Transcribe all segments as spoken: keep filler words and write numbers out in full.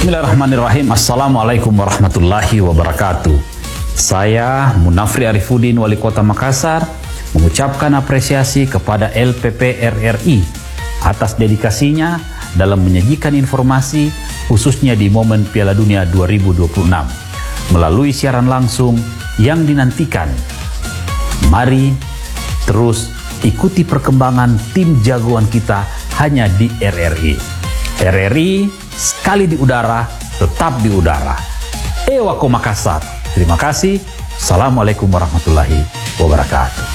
Bismillahirrahmanirrahim. Assalamualaikum warahmatullahi wabarakatuh. Saya Munafri Arifudin, Wali Kota Makassar, mengucapkan apresiasi kepada L P P R R I atas dedikasinya dalam menyajikan informasi khususnya di momen Piala Dunia dua ribu dua puluh enam melalui siaran langsung yang dinantikan. Mari terus ikuti perkembangan tim jagoan kita hanya di R R I. R R I sekali di udara, tetap di udara. Ewako Makassar. Terima kasih. Assalamualaikum warahmatullahi wabarakatuh.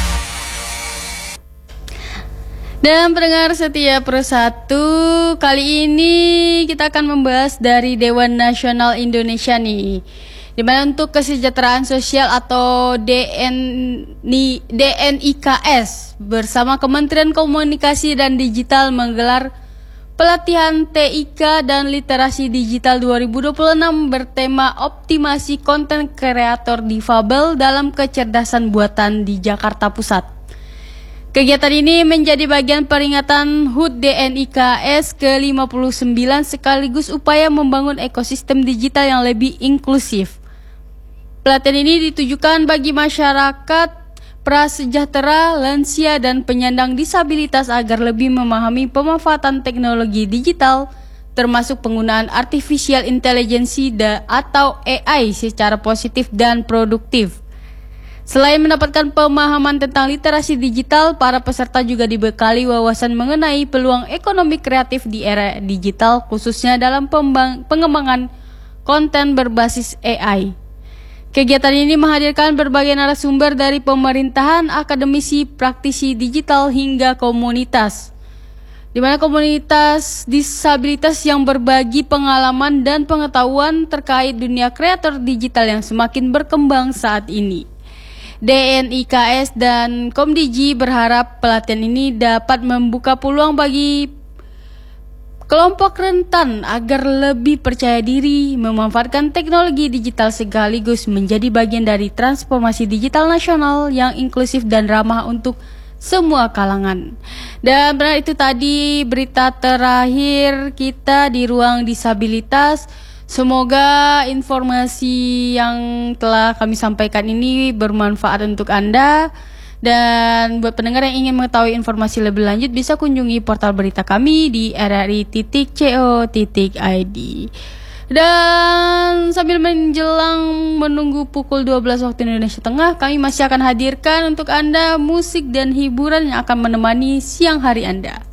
Dan pendengar setia Persatu, kali ini kita akan membahas dari Dewan Nasional Indonesia nih, di mana untuk kesejahteraan sosial atau D N I K S bersama Kementerian Komunikasi dan Digital menggelar pelatihan T I K dan literasi digital dua ribu dua puluh enam bertema optimasi konten kreator difabel dalam kecerdasan buatan di Jakarta Pusat. Kegiatan ini menjadi bagian peringatan H U T D N I K S ke lima puluh sembilan sekaligus upaya membangun ekosistem digital yang lebih inklusif. Pelatihan ini ditujukan bagi masyarakat prasejahtera, lansia, dan penyandang disabilitas agar lebih memahami pemanfaatan teknologi digital, termasuk penggunaan artificial intelligence atau A I secara positif dan produktif. Selain mendapatkan pemahaman tentang literasi digital, para peserta juga dibekali wawasan mengenai peluang ekonomi kreatif di era digital, khususnya dalam pengembangan konten berbasis A I. Kegiatan ini menghadirkan berbagai narasumber dari pemerintahan, akademisi, praktisi digital, hingga komunitas, di mana komunitas disabilitas yang berbagi pengalaman dan pengetahuan terkait dunia kreator digital yang semakin berkembang saat ini. D N I K S dan Komdigi berharap pelatihan ini dapat membuka peluang bagi kelompok rentan agar lebih percaya diri memanfaatkan teknologi digital sekaligus menjadi bagian dari transformasi digital nasional yang inklusif dan ramah untuk semua kalangan. Dan benar itu tadi berita terakhir kita di ruang disabilitas. Semoga informasi yang telah kami sampaikan ini bermanfaat untuk Anda. Dan buat pendengar yang ingin mengetahui informasi lebih lanjut bisa kunjungi portal berita kami di r r i titik co titik i d. Dan sambil menjelang menunggu pukul dua belas waktu Indonesia Tengah, kami masih akan hadirkan untuk Anda musik dan hiburan yang akan menemani siang hari Anda.